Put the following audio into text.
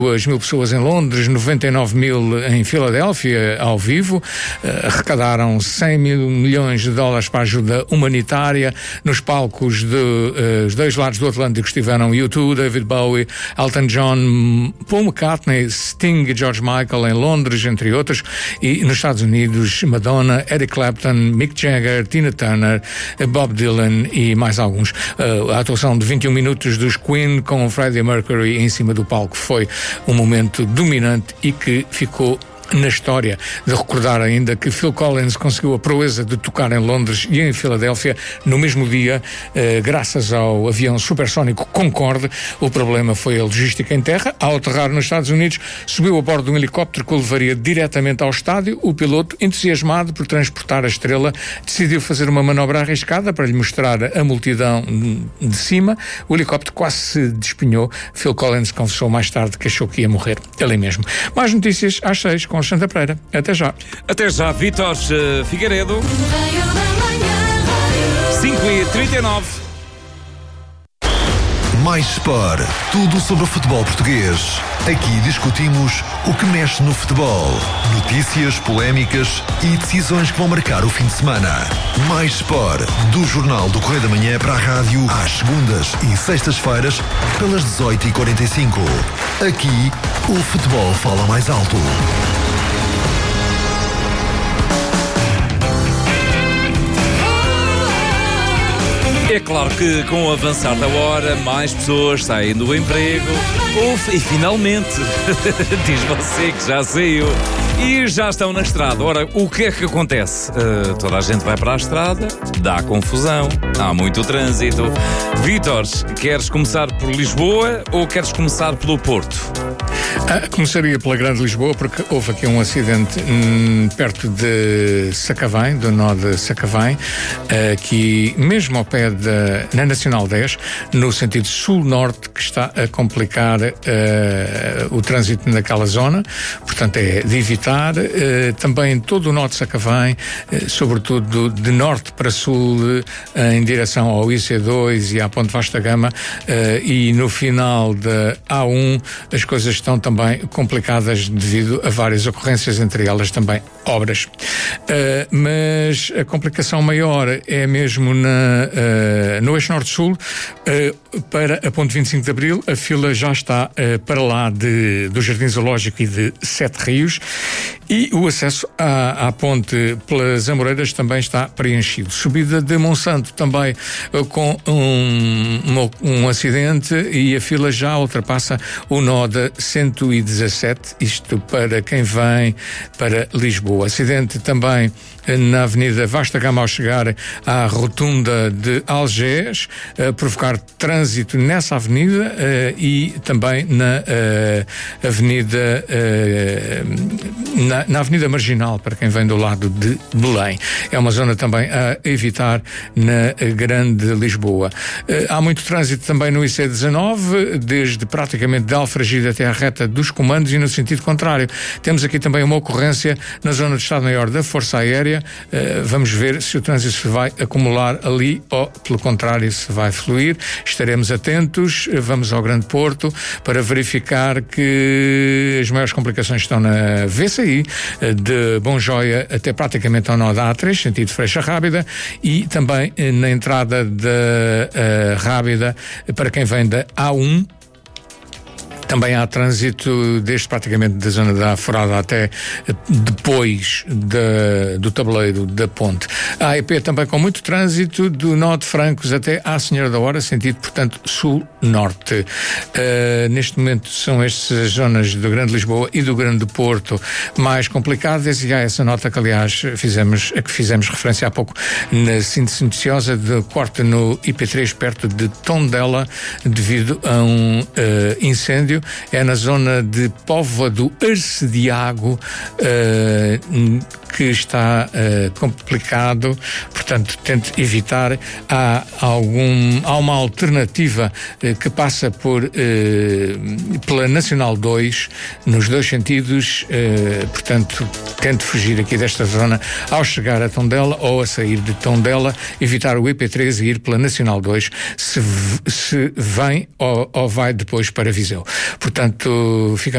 2.000 pessoas em Londres, 99.000 em Filadélfia, ao vivo. Arrecadaram 100 milhões de dólares para ajuda humanitária. Nos palcos dos dois lados do Atlântico estiveram U2, David Bowie, Elton John, Paul McCartney, Sting e George Michael em Londres, entre outros. E nos Estados Unidos, Madonna, Eric Clapton, Mick Jagger, Tina Turner, Bob Dylan e mais alguns. A atuação de 21 minutos dos Queen com Freddie Mercury em cima do palco foi um momento dominante e que ficou na história. De recordar ainda que Phil Collins conseguiu a proeza de tocar em Londres e em Filadélfia no mesmo dia, graças ao avião supersónico Concorde. O problema foi a logística em terra. Ao aterrar nos Estados Unidos, subiu a bordo de um helicóptero que o levaria diretamente ao estádio. O piloto, entusiasmado por transportar a estrela, decidiu fazer uma manobra arriscada para lhe mostrar a multidão de cima. O helicóptero quase se despenhou. Phil Collins confessou mais tarde que achou que ia morrer ali mesmo. Mais notícias às 6 com Santa Pereira. Até já. Até já, Vítor Figueiredo. 5h39. Mais Sport. Tudo sobre o futebol português. Aqui discutimos o que mexe no futebol. Notícias, polémicas e decisões que vão marcar o fim de semana. Mais Sport. Do Jornal do Correio da Manhã para a rádio às segundas e sextas-feiras pelas 18h45. Aqui, o futebol fala mais alto. É claro que com o avançar da hora, mais pessoas saem do emprego. E finalmente, diz você que já saiu e já estão na estrada. Ora, o que é que acontece? Toda a gente vai para a estrada, dá confusão, há muito trânsito. Vítor, queres começar por Lisboa ou queres começar pelo Porto? Começaria pela Grande Lisboa, porque houve aqui um acidente perto de Sacavém, do nó de Sacavém, que mesmo ao pé na Nacional 10, no sentido sul-norte, que está a complicar o trânsito naquela zona. Portanto, é de evitar. Também todo o nó de Sacavém, sobretudo de norte para sul, em direção ao IC2 e à Ponte Vasta Gama, e no final da A1 as coisas estão também complicadas devido a várias ocorrências, entre elas também obras. Mas a complicação maior é mesmo no eixo norte-sul, para a ponte 25 de Abril. A fila já está para lá do Jardim Zoológico e de Sete Rios, e o acesso à ponte pelas Amoreiras também está preenchido. Subida de Monsanto também com um acidente, e a fila já ultrapassa o nó da 117, isto para quem vem para Lisboa. Acidente também na Avenida Vasta Gama ao chegar à rotunda de Algés, provocar trânsito nessa avenida, e também na avenida na Avenida Marginal, para quem vem do lado de Belém. É uma zona também a evitar na Grande Lisboa. Há muito trânsito também no IC19, desde praticamente de Alfragide até à reta dos Comandos, e no sentido contrário. Temos aqui também uma ocorrência na zona de Estado-Maior da Força Aérea. Vamos ver se o trânsito se vai acumular ali ou, pelo contrário, se vai fluir. Estaremos atentos. Vamos ao Grande Porto para verificar que as maiores complicações estão na VCI, de Bom Joia até praticamente ao nó da A3, sentido Freixa Rábida, e também na entrada da Rábida para quem vem da A1. Também há trânsito desde praticamente da zona da Forada até depois do tabuleiro da ponte. A AEP também com muito trânsito do nó de Francos até à Senhora da Hora, sentido, portanto, sul-norte. Neste momento são estas as zonas do Grande Lisboa e do Grande Porto mais complicadas, e há essa nota que, aliás, fizemos referência há pouco na síntese noticiosa de corte no IP3 perto de Tondela devido a um incêndio. É na zona de Póvoa do Arcediago que está complicado, portanto tente evitar. Há uma alternativa que passa pela Nacional 2 nos dois sentidos, portanto tente fugir aqui desta zona ao chegar a Tondela ou a sair de Tondela, evitar o IP3 e ir pela Nacional 2 se vem ou vai depois para Viseu. Portanto, fica